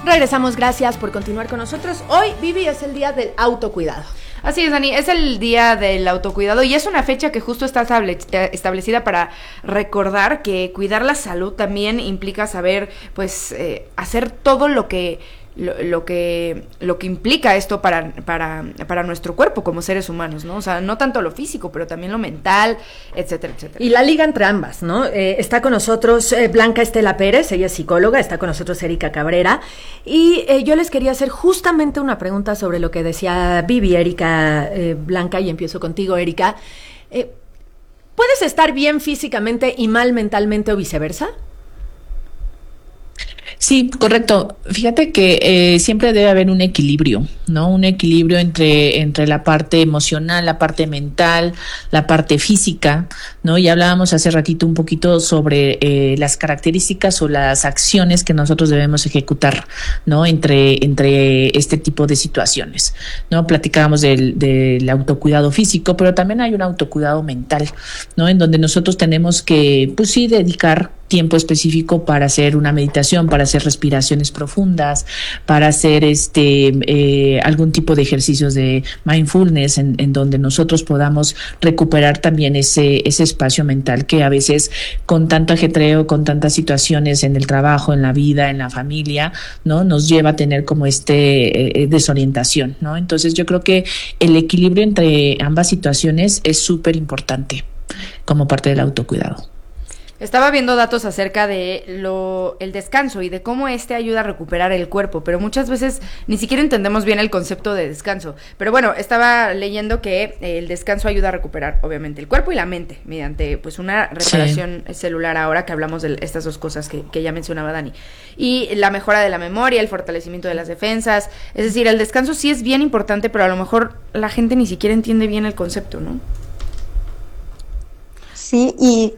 Regresamos, gracias por continuar con nosotros. Hoy, Vivi, es el día del autocuidado. Así es, Dani, es el día del autocuidado y es una fecha que justo está establecida para recordar que cuidar la salud también implica saber, pues, hacer todo lo que implica esto para nuestro cuerpo como seres humanos, ¿no? O sea, no tanto lo físico, pero también lo mental, etcétera, etcétera. Y la liga entre ambas, ¿no? Está con nosotros Blanca Estela Pérez, ella es psicóloga, está con nosotros Erika Cabrera, y yo les quería hacer justamente una pregunta sobre lo que decía Vivi, Erika, Blanca, y empiezo contigo, Erika. ¿Puedes estar bien físicamente y mal mentalmente o viceversa? Sí, correcto. Fíjate que siempre debe haber un equilibrio, ¿no? Un equilibrio entre la parte emocional, la parte mental, la parte física, ¿no? Y hablábamos hace ratito un poquito sobre las características o las acciones que nosotros debemos ejecutar, ¿no? Entre este tipo de situaciones, ¿no? Platicábamos del autocuidado físico, pero también hay un autocuidado mental, ¿no? En donde nosotros tenemos que, pues sí, dedicar tiempo específico para hacer una meditación, para hacer respiraciones profundas, para hacer algún tipo de ejercicios de mindfulness en donde nosotros podamos recuperar también ese espacio mental que a veces con tanto ajetreo, con tantas situaciones en el trabajo, en la vida, en la familia, ¿no? Nos lleva a tener como desorientación, ¿no? Entonces yo creo que el equilibrio entre ambas situaciones es súper importante como parte del autocuidado. Estaba viendo datos acerca de el descanso y de cómo ayuda a recuperar el cuerpo, pero muchas veces ni siquiera entendemos bien el concepto de descanso. Pero bueno, estaba leyendo que el descanso ayuda a recuperar, obviamente, el cuerpo y la mente mediante, pues, una reparación celular, ahora que hablamos de estas dos cosas que ya mencionaba Dani. Y la mejora de la memoria, el fortalecimiento de las defensas. Es decir, el descanso sí es bien importante, pero a lo mejor la gente ni siquiera entiende bien el concepto, ¿no? Sí, y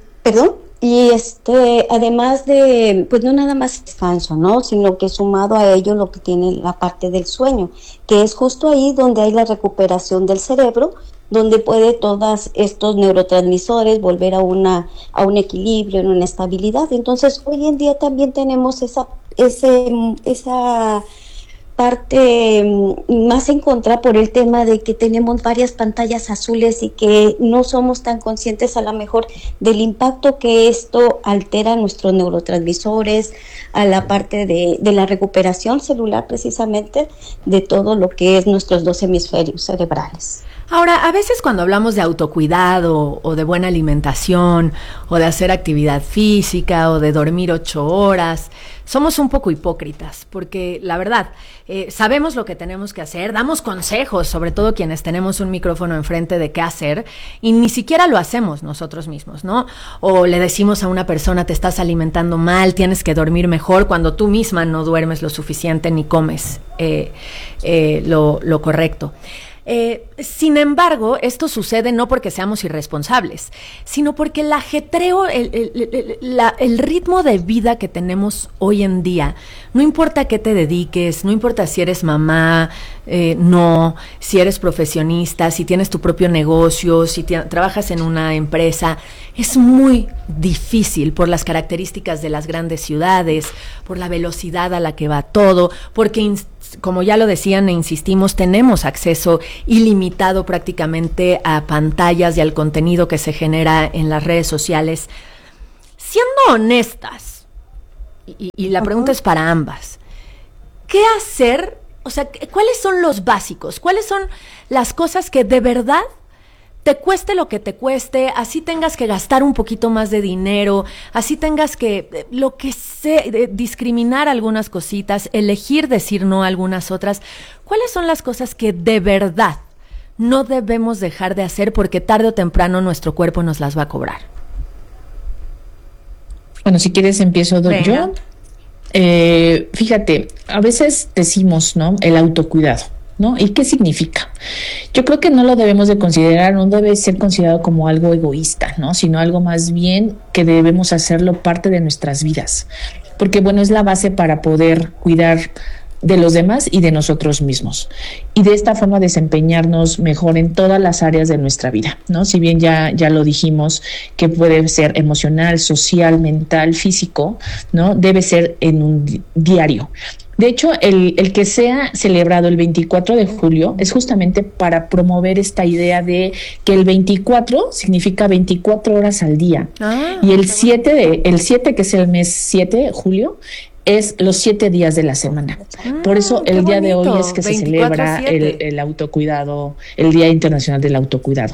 además de, pues no nada más descanso, ¿no? Sino que sumado a ello lo que tiene la parte del sueño, que es justo ahí donde hay la recuperación del cerebro, donde puede todos estos neurotransmisores volver a un equilibrio, en una estabilidad. Entonces, hoy en día también tenemos esa parte más en contra por el tema de que tenemos varias pantallas azules y que no somos tan conscientes a lo mejor del impacto que esto altera nuestros neurotransmisores, a la parte de la recuperación celular precisamente de todo lo que es nuestros dos hemisferios cerebrales. Ahora, a veces cuando hablamos de autocuidado o de buena alimentación o de hacer actividad física o de dormir 8 horas, somos un poco hipócritas porque la verdad, sabemos lo que tenemos que hacer, damos consejos, sobre todo quienes tenemos un micrófono enfrente de qué hacer y ni siquiera lo hacemos nosotros mismos, ¿no? O le decimos a una persona, te estás alimentando mal, tienes que dormir mejor cuando tú misma no duermes lo suficiente ni comes lo correcto. Sin embargo, esto sucede no porque seamos irresponsables, sino porque el ajetreo, el ritmo de vida que tenemos hoy en día, no importa qué te dediques, no importa si eres mamá, si eres profesionista, si tienes tu propio negocio, si trabajas en una empresa, es muy difícil por las características de las grandes ciudades, por la velocidad a la que va todo, porque como ya lo decían e insistimos, tenemos acceso ilimitado prácticamente a pantallas y al contenido que se genera en las redes sociales. Siendo honestas, y la pregunta es para ambas, ¿qué hacer? O sea, ¿cuáles son los básicos? ¿Cuáles son las cosas que de verdad te cueste lo que te cueste, así tengas que gastar un poquito más de dinero, así tengas que, discriminar algunas cositas, elegir decir no a algunas otras? ¿Cuáles son las cosas que de verdad no debemos dejar de hacer porque tarde o temprano nuestro cuerpo nos las va a cobrar? Bueno, si quieres empiezo yo. Fíjate, a veces decimos, ¿no? El autocuidado, ¿no? ¿Y qué significa? Yo creo que no lo debemos de considerar, no debe ser considerado como algo egoísta, ¿no? Sino algo más bien que debemos hacerlo parte de nuestras vidas, porque bueno, es la base para poder cuidar de los demás y de nosotros mismos, y de esta forma desempeñarnos mejor en todas las áreas de nuestra vida, ¿no? Si bien ya lo dijimos, que puede ser emocional, social, mental, físico, ¿no? Debe ser en un diario. De hecho, el que sea celebrado el 24 de julio es justamente para promover esta idea de que el 24 significa 24 horas al día. Y el 7, que es el mes 7 de julio, es los 7 días de la semana. Por eso el día de hoy es que se celebra el autocuidado, el Día Internacional del Autocuidado.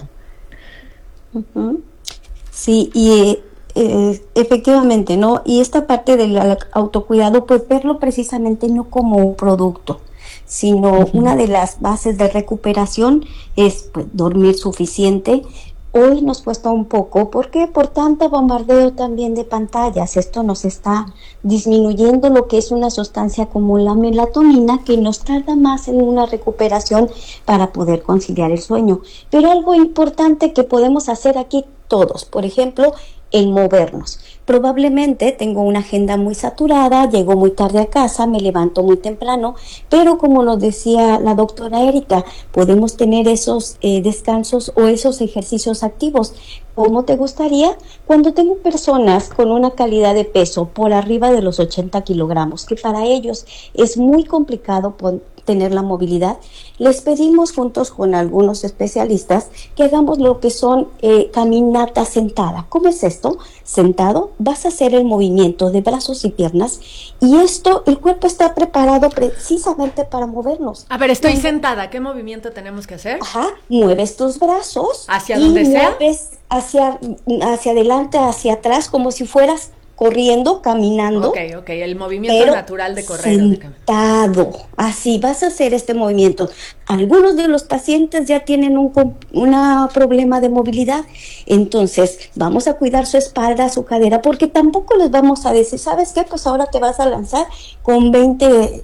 Uh-huh. Sí, y efectivamente, ¿no? Y esta parte del autocuidado, pues verlo precisamente no como un producto, sino una de las bases de recuperación es pues, dormir suficiente. Hoy nos cuesta un poco, ¿por qué? Por tanto bombardeo también de pantallas. Esto nos está disminuyendo lo que es una sustancia como la melatonina, que nos tarda más en una recuperación para poder conciliar el sueño. Pero algo importante que podemos hacer aquí todos, por ejemplo, el movernos. Probablemente tengo una agenda muy saturada, llego muy tarde a casa, me levanto muy temprano, pero como nos decía la doctora Erika, podemos tener esos descansos o esos ejercicios activos. ¿Cómo te gustaría? Cuando tengo personas con una calidad de peso por arriba de los 80 kilogramos, que para ellos es muy complicado tener la movilidad, les pedimos juntos con algunos especialistas que hagamos lo que son caminata sentada. ¿Cómo es esto? Sentado, vas a hacer el movimiento de brazos y piernas y esto, el cuerpo está preparado precisamente para movernos. A ver, estoy sentada, ¿qué movimiento tenemos que hacer? Ajá, mueves tus brazos. ¿Hacia donde sea? Mueves hacia adelante, hacia atrás, como si fueras corriendo, caminando. Ok, el movimiento natural de correr. Sentado, así vas a hacer este movimiento. Algunos de los pacientes ya tienen un problema de movilidad, entonces vamos a cuidar su espalda, su cadera, porque tampoco les vamos a decir, ¿sabes qué? Pues ahora te vas a lanzar con 20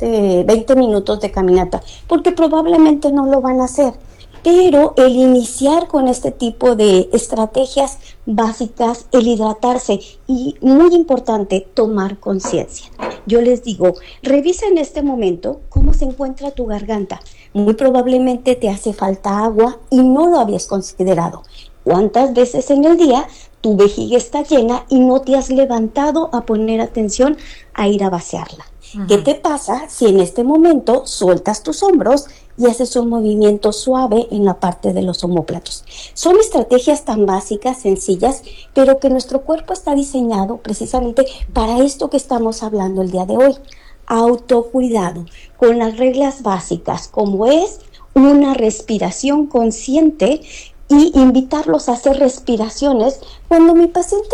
minutos de caminata, porque probablemente no lo van a hacer. Pero el iniciar con este tipo de estrategias básicas, el hidratarse y, muy importante, tomar conciencia. Yo les digo, revisa en este momento cómo se encuentra tu garganta. Muy probablemente te hace falta agua y no lo habías considerado. ¿Cuántas veces en el día tu vejiga está llena y no te has levantado a poner atención a ir a vaciarla? Uh-huh. ¿Qué te pasa si en este momento sueltas tus hombros y haces un movimiento suave en la parte de los omóplatos? Son estrategias tan básicas, sencillas, pero que nuestro cuerpo está diseñado precisamente para esto que estamos hablando el día de hoy. Autocuidado, con las reglas básicas, como es una respiración consciente y invitarlos a hacer respiraciones. Cuando mi paciente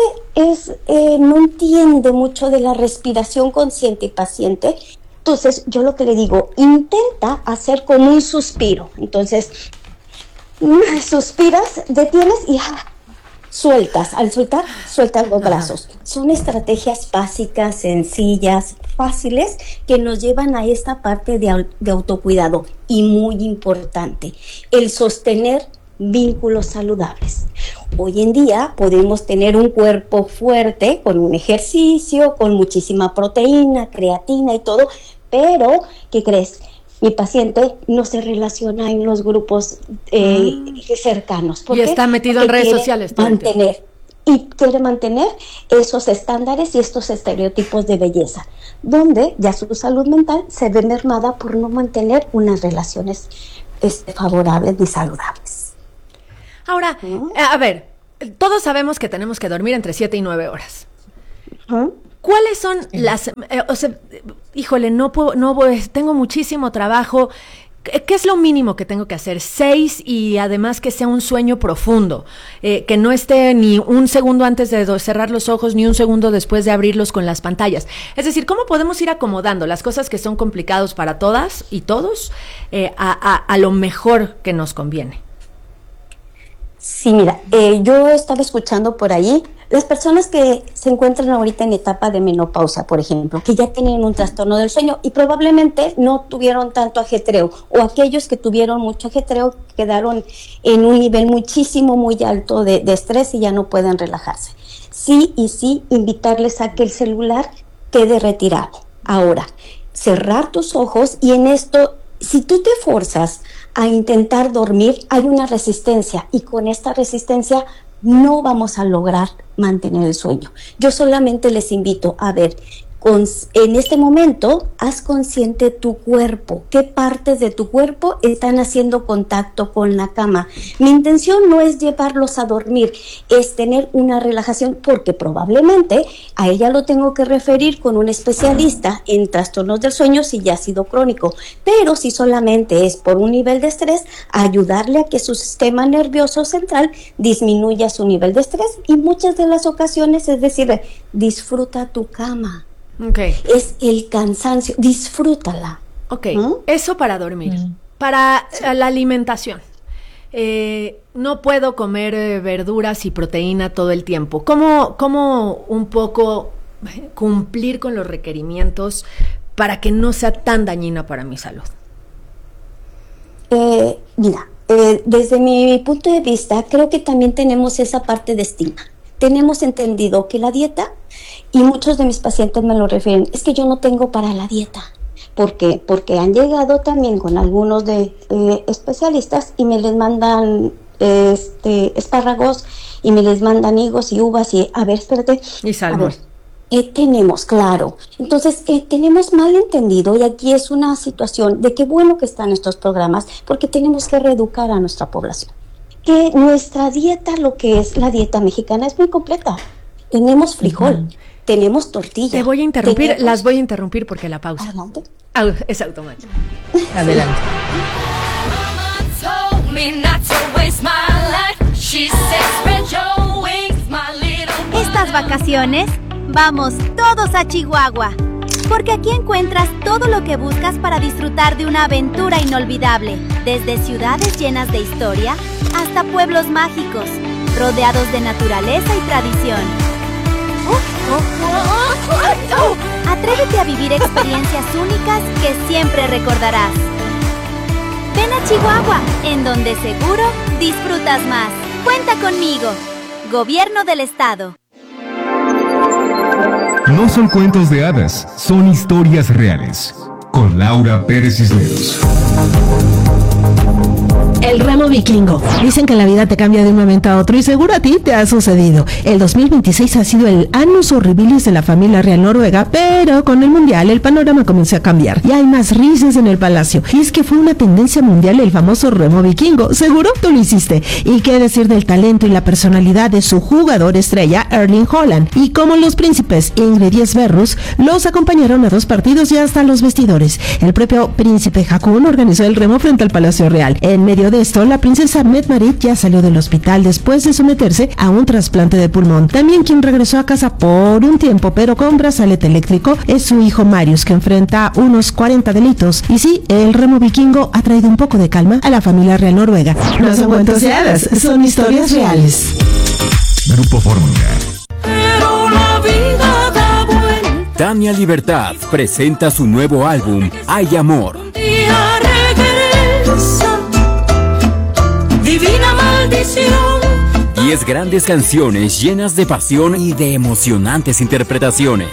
no entiende mucho de la respiración consciente y paciente, entonces yo lo que le digo, intenta hacer como un suspiro. Entonces, suspiras, detienes y sueltas. Al soltar, sueltas los brazos. Son estrategias básicas, sencillas, fáciles, que nos llevan a esta parte de autocuidado. Y muy importante, el sostener vínculos saludables. Hoy en día podemos tener un cuerpo fuerte con un ejercicio, con muchísima proteína, creatina y todo, pero ¿qué crees? Mi paciente no se relaciona en los grupos cercanos. Y está metido en redes sociales. Quiere mantener esos estándares y estos estereotipos de belleza, donde ya su salud mental se ve mermada por no mantener unas relaciones favorables ni saludables. Ahora, a ver, todos sabemos que tenemos que dormir entre 7 y 9 horas. ¿Cuáles son las... híjole, no puedo, tengo muchísimo trabajo. ¿Qué es lo mínimo que tengo que hacer? 6 y además que sea un sueño profundo, que no esté ni un segundo antes de cerrar los ojos, ni un segundo después de abrirlos con las pantallas. Es decir, ¿cómo podemos ir acomodando las cosas que son complicadas para todas y todos a lo mejor que nos conviene? Sí, mira, yo estaba escuchando por ahí las personas que se encuentran ahorita en etapa de menopausia, por ejemplo, que ya tienen un trastorno del sueño y probablemente no tuvieron tanto ajetreo, o aquellos que tuvieron mucho ajetreo quedaron en un nivel muy alto de estrés y ya no pueden relajarse. Sí, invitarles a que el celular quede retirado. Ahora, cerrar tus ojos y en esto, si tú te forzas a intentar dormir, hay una resistencia y con esta resistencia no vamos a lograr mantener el sueño. Yo solamente les invito a ver en este momento, haz consciente tu cuerpo, qué partes de tu cuerpo están haciendo contacto con la cama. Mi intención no es llevarlos a dormir, es tener una relajación, porque probablemente a ella lo tengo que referir con un especialista en trastornos del sueño si ya ha sido crónico, pero si solamente es por un nivel de estrés, ayudarle a que su sistema nervioso central disminuya su nivel de estrés, y muchas de las ocasiones es decir, disfruta tu cama. Okay. Es el cansancio, disfrútala. Ok, eso para dormir. Para la alimentación. No puedo comer verduras y proteína todo el tiempo. ¿Cómo un poco cumplir con los requerimientos para que no sea tan dañina para mi salud? Mira, desde mi punto de vista, creo que también tenemos esa parte de estigma. Tenemos entendido que la dieta, y muchos de mis pacientes me lo refieren, es que yo no tengo para la dieta. ¿Por qué? Porque han llegado también con algunos de especialistas y me les mandan espárragos y me les mandan higos y uvas y a ver, espérate. Y salmón. Tenemos, claro. Entonces, tenemos mal entendido, y aquí es una situación de qué bueno que están estos programas, porque tenemos que reeducar a nuestra población. Que nuestra dieta, lo que es la dieta mexicana, es muy completa. Tenemos frijol, tenemos tortilla. Te voy a interrumpir, las voy a interrumpir porque la pausa. Adelante. Es automático. Adelante. Estas vacaciones, vamos todos a Chihuahua, porque aquí encuentras todo lo que buscas para disfrutar de una aventura inolvidable, desde ciudades llenas de historia hasta pueblos mágicos, rodeados de naturaleza y tradición. Atrévete a vivir experiencias únicas que siempre recordarás. Ven a Chihuahua, en donde seguro disfrutas más. Cuenta conmigo. Gobierno del Estado. No son cuentos de hadas, son historias reales. Con Laura Pérez Cisneros. El remo vikingo. Dicen que la vida te cambia de un momento a otro y seguro a ti te ha sucedido. El 2026 ha sido el annus horribilis de la familia real noruega, pero con el mundial el panorama comenzó a cambiar. Ya hay más risas en el palacio. Y es que fue una tendencia mundial el famoso remo vikingo. Seguro tú lo hiciste. Y qué decir del talento y la personalidad de su jugador estrella, Erling Haaland. Y como los príncipes Ingrid y Sverrus los acompañaron a 2 partidos y hasta los vestidores. El propio príncipe Haakon organizó el remo frente al Palacio Real. En medio de esto, la princesa Mette-Marit ya salió del hospital después de someterse a un trasplante de pulmón. También quien regresó a casa por un tiempo, pero con brazalete eléctrico, es su hijo Marius, que enfrenta unos 40 delitos. Y sí, el remo vikingo ha traído un poco de calma a la familia real noruega. No son cuentos de hadas, son historias reales. Grupo Fórmula. Tania Libertad presenta su nuevo álbum, Hay Amor. Divina maldición. 10 grandes canciones llenas de pasión y de emocionantes interpretaciones.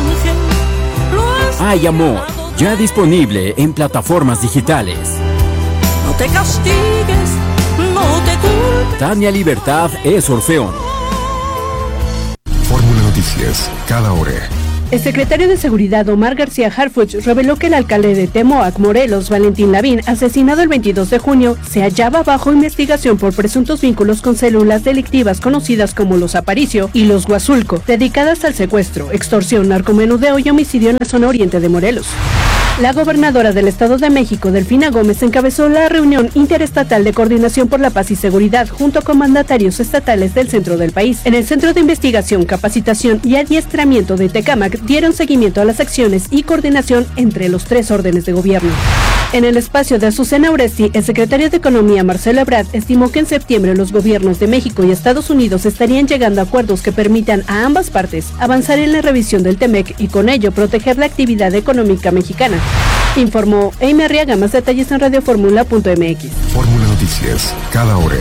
Hay Amor, ya disponible en plataformas digitales. No te castigues, no te culpes. Tania Libertad es Orfeón. Fórmula Noticias, cada hora. El secretario de Seguridad Omar García Harfuch reveló que el alcalde de Temoac, Morelos, Valentín Lavín, asesinado el 22 de junio, se hallaba bajo investigación por presuntos vínculos con células delictivas conocidas como los Aparicio y los Huazulco, dedicadas al secuestro, extorsión, narcomenudeo y homicidio en la zona oriente de Morelos. La gobernadora del Estado de México, Delfina Gómez, encabezó la reunión interestatal de coordinación por la paz y seguridad junto con mandatarios estatales del centro del país. En el Centro de Investigación, Capacitación y Adiestramiento de Tecámac dieron seguimiento a las acciones y coordinación entre los 3 órdenes de gobierno. En el espacio de Azucena Oresti, el secretario de Economía, Marcelo Ebrard, estimó que en septiembre los gobiernos de México y Estados Unidos estarían llegando a acuerdos que permitan a ambas partes avanzar en la revisión del TEMEC y con ello proteger la actividad económica mexicana. Informó Amy Arriaga. Más detalles en radioformula.mx. Fórmula Noticias, cada hora.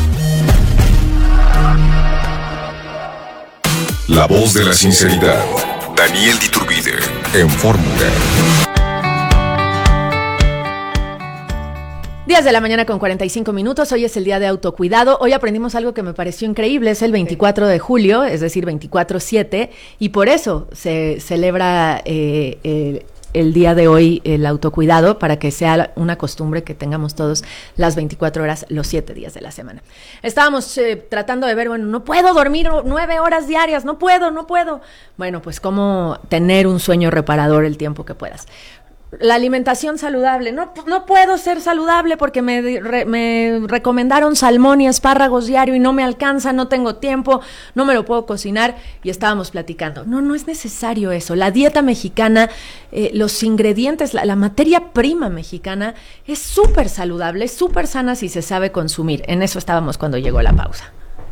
La voz de la sinceridad. Daniel Diturbide, en Fórmula. 10 de la mañana con 45 minutos, hoy es el día de autocuidado. Hoy aprendimos algo que me pareció increíble, es el 24 de julio, es decir, 24/7, y por eso se celebra el día de hoy el autocuidado, para que sea una costumbre que tengamos todos las 24 horas, los 7 días de la semana. Estábamos tratando de ver, bueno, no puedo dormir 9 horas diarias, no puedo. Bueno, pues cómo tener un sueño reparador el tiempo que puedas. La alimentación saludable, no puedo ser saludable porque me recomendaron salmón y espárragos diario y no me alcanza, no tengo tiempo, no me lo puedo cocinar, y estábamos platicando. No es necesario eso. La dieta mexicana, los ingredientes, la materia prima mexicana es súper saludable, es súper sana si se sabe consumir. En eso estábamos cuando llegó la pausa.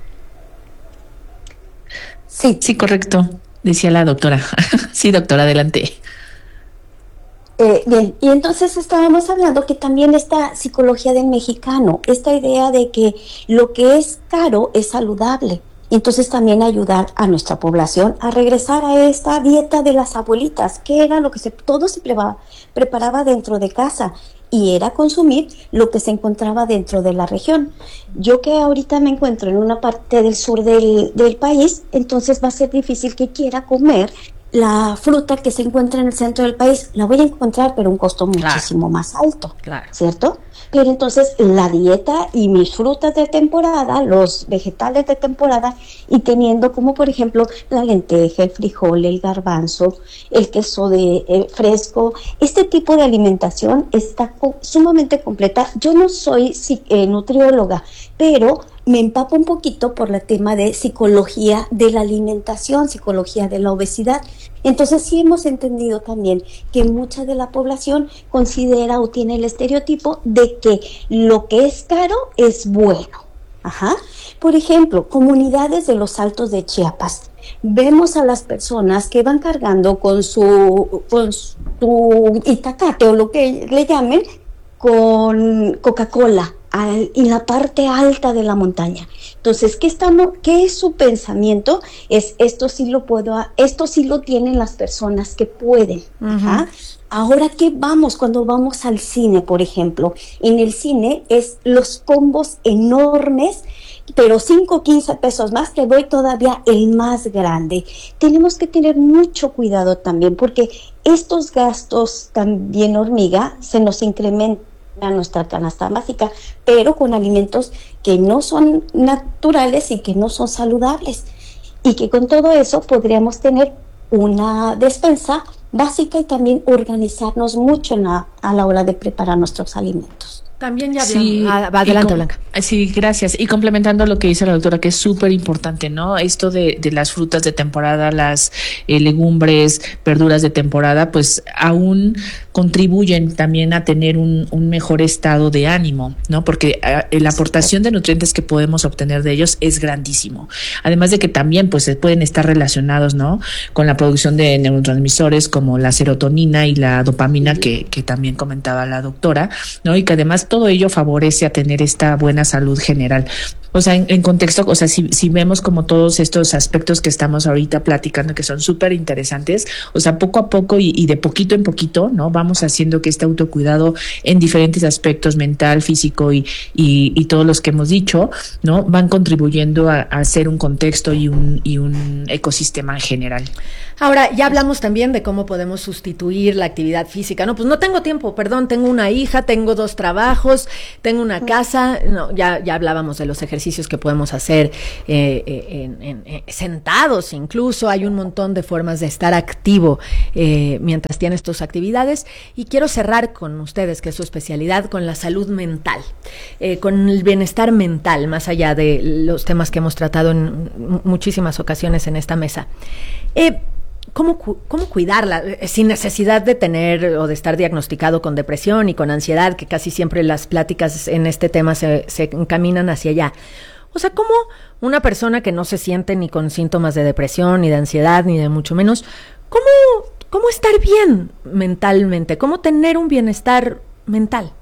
Sí, correcto, decía la doctora. Sí, doctora, adelante. Bien, y entonces estábamos hablando que también esta psicología del mexicano, esta idea de que lo que es caro es saludable. Entonces también ayudar a nuestra población a regresar a esta dieta de las abuelitas, que era lo que todo se preparaba dentro de casa, y era consumir lo que se encontraba dentro de la región. Yo que ahorita me encuentro en una parte del sur del país, entonces va a ser difícil que quiera comer la fruta que se encuentra en el centro del país. La voy a encontrar, pero a un costo muchísimo más alto, ¿cierto? Pero entonces la dieta y mis frutas de temporada, los vegetales de temporada, y teniendo como por ejemplo la lenteja, el frijol, el garbanzo, el queso de fresco, este tipo de alimentación está sumamente completa. Yo no soy nutrióloga, pero me empapo un poquito por el tema de psicología de la alimentación, psicología de la obesidad. Entonces sí hemos entendido también que mucha de la población considera o tiene el estereotipo de que lo que es caro es bueno. Por ejemplo, comunidades de los Altos de Chiapas. Vemos a las personas que van cargando con su itacate, o lo que le llamen, con Coca-Cola, en la parte alta de la montaña. Entonces, ¿qué es su pensamiento? Es esto sí lo tienen las personas que pueden. Ahora, cuando vamos al cine, por ejemplo? En el cine es los combos enormes, pero 5 o 15 pesos más, te doy todavía el más grande. Tenemos que tener mucho cuidado también, porque estos gastos también hormiga se nos incrementan a nuestra canasta básica, pero con alimentos que no son naturales y que no son saludables, y que con todo eso podríamos tener una despensa básica y también organizarnos mucho a la hora de preparar nuestros alimentos. También ya adelante, Blanca. Sí, gracias. Y complementando lo que dice la doctora, que es súper importante, ¿no? Esto de las frutas de temporada, las legumbres, verduras de temporada, pues aún contribuyen también a tener un mejor estado de ánimo, ¿no? Porque la aportación de nutrientes que podemos obtener de ellos es grandísimo. Además de que también pues pueden estar relacionados, ¿no?, con la producción de neurotransmisores como la serotonina y la dopamina que también comentaba la doctora, ¿no? Y que además todo ello favorece a tener esta buena salud general. O sea, en contexto, o sea, si vemos como todos estos aspectos que estamos ahorita platicando, que son súper interesantes, o sea, poco a poco y de poquito en poquito, ¿no?, vamos haciendo que este autocuidado en diferentes aspectos, mental, físico y todos los que hemos dicho, ¿no?, van contribuyendo a hacer un contexto y un ecosistema en general. Ahora, ya hablamos también de cómo podemos sustituir la actividad física. No, pues no tengo tiempo, perdón, tengo una hija, tengo 2 trabajos, tengo una casa. No, ya hablábamos de los ejercicios que podemos hacer sentados incluso. Hay un montón de formas de estar activo mientras tienes tus actividades. Y quiero cerrar con ustedes, que es su especialidad, con la salud mental, con el bienestar mental, más allá de los temas que hemos tratado en muchísimas ocasiones en esta mesa. ¿Cómo cuidarla sin necesidad de tener o de estar diagnosticado con depresión y con ansiedad, que casi siempre las pláticas en este tema se encaminan hacia allá? O sea, ¿cómo una persona que no se siente ni con síntomas de depresión, ni de ansiedad, ni de mucho menos, cómo estar bien mentalmente? ¿Cómo tener un bienestar mental?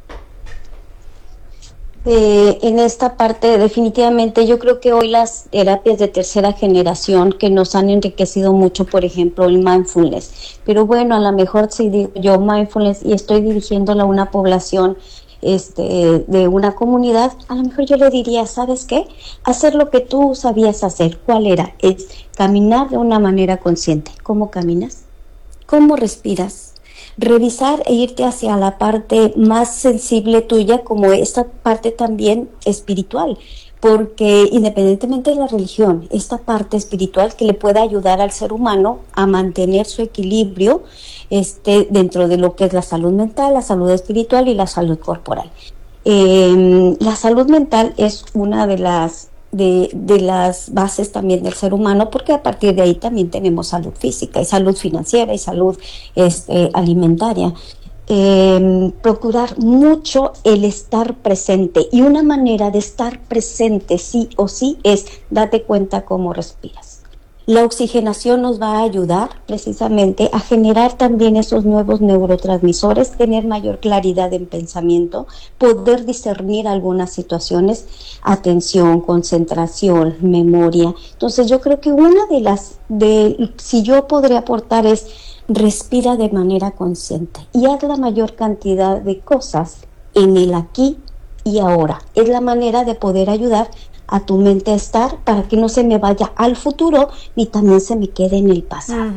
En esta parte definitivamente yo creo que hoy las terapias de tercera generación que nos han enriquecido mucho, por ejemplo el mindfulness, pero bueno, a lo mejor si digo yo mindfulness y estoy dirigiéndola a una población de una comunidad, a lo mejor yo le diría, ¿sabes qué? Hacer lo que tú sabías hacer. ¿Cuál era? Es caminar de una manera consciente. ¿Cómo caminas? ¿Cómo respiras? Revisar e irte hacia la parte más sensible tuya, como esta parte también espiritual, porque independientemente de la religión, esta parte espiritual que le puede ayudar al ser humano a mantener su equilibrio dentro de lo que es la salud mental, la salud espiritual y la salud corporal. La salud mental es una de las bases también del ser humano, porque a partir de ahí también tenemos salud física y salud financiera y salud alimentaria. Procurar mucho el estar presente, y una manera de estar presente sí o sí es date cuenta cómo respiras. La oxigenación nos va a ayudar precisamente a generar también esos nuevos neurotransmisores, tener mayor claridad en pensamiento, poder discernir algunas situaciones, atención, concentración, memoria. Entonces yo creo que una si yo podría aportar es respira de manera consciente y haz la mayor cantidad de cosas en el aquí y ahora. Es la manera de poder ayudar a tu mente a estar, para que no se me vaya al futuro ni también se me quede en el pasado.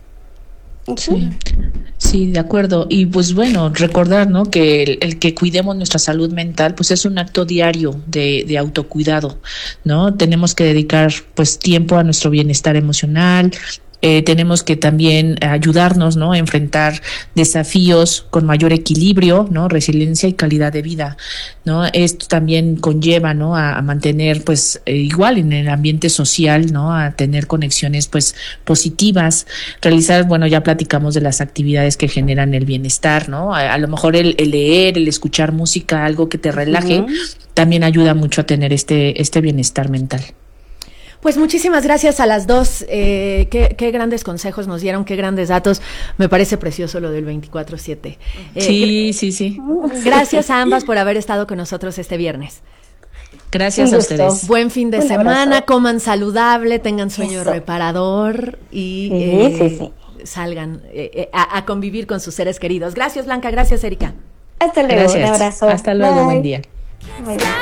Sí, de acuerdo. Y pues bueno, recordar, ¿no?, que el que cuidemos nuestra salud mental, pues es un acto diario de autocuidado, ¿no? Tenemos que dedicar pues tiempo a nuestro bienestar emocional. Tenemos que también ayudarnos, ¿no?, a enfrentar desafíos con mayor equilibrio, ¿no?, resiliencia y calidad de vida, ¿no? Esto también conlleva, ¿no?, a mantener, pues, igual en el ambiente social, ¿no?, a tener conexiones, pues, positivas, realizar, bueno, ya platicamos de las actividades que generan el bienestar, ¿no? A lo mejor el leer, el escuchar música, algo que te relaje, también ayuda mucho a tener este bienestar mental. Pues muchísimas gracias a las dos, qué grandes consejos nos dieron, qué grandes datos, me parece precioso lo del 24/7. Sí. Gracias a ambas por haber estado con nosotros este viernes. Gracias a ustedes. Buen fin de semana, coman saludable, tengan sueño reparador y salgan a convivir con sus seres queridos. Gracias, Blanca, gracias, Erika. Hasta luego, un abrazo. Hasta luego, buen día.